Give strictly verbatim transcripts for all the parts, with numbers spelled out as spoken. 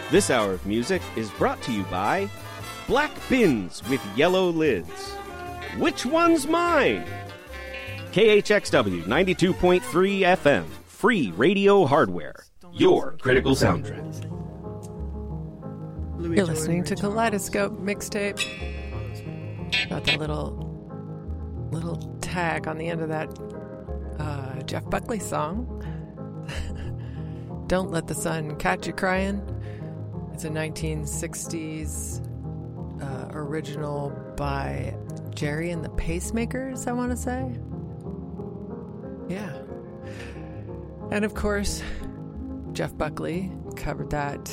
This hour of music is brought to you by Black Bins with Yellow Lids. Which one's mine? K H X W ninety-two point three F M, free radio hardware. Your critical soundtrack. You're listening to Kaleidoscope Mixtape. Got that little little tag on the end of that uh, Jeff Buckley song. Don't Let the Sun Catch You Crying. It's a nineteen sixties uh, original by Jerry and the Pacemakers, I want to say. Yeah. And of course, Jeff Buckley covered that.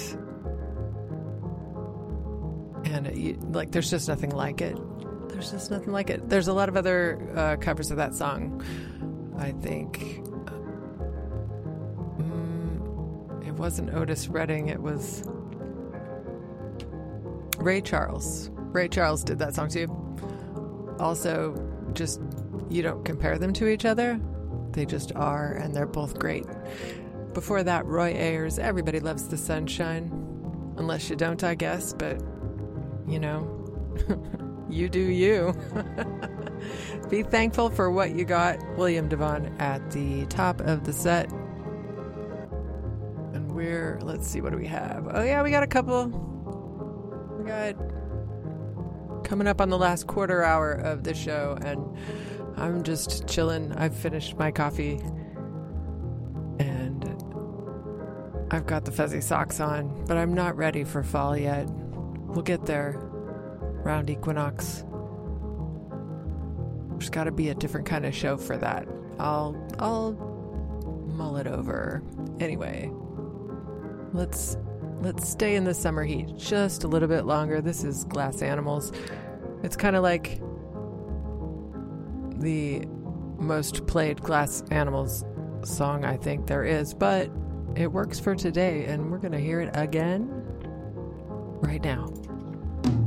And it, you, like, there's just nothing like it. There's just nothing like it. There's a lot of other uh, covers of that song. I think um, it wasn't Otis Redding. It was Ray Charles. Ray Charles did that song too. Also, just, you don't compare them to each other. They just are, and they're both great. Before that, Roy Ayers, Everybody Loves the Sunshine. Unless you don't, I guess, but, you know, you do you. Be thankful for what you got. William Devon at the top of the set. And we're, let's see, what do we have? Oh yeah, we got a couple. We got coming up on the last quarter hour of the show, and I'm just chilling. I've finished my coffee, and I've got the fuzzy socks on, but I'm not ready for fall yet. We'll get there around equinox. There's got to be a different kind of show for that. I'll I'll mull it over. Anyway, let's let's stay in the summer heat just a little bit longer. This is Glass Animals. It's kind of like the most played Glass Animals song I think there is, but it works for today, and we're going to hear it again right now.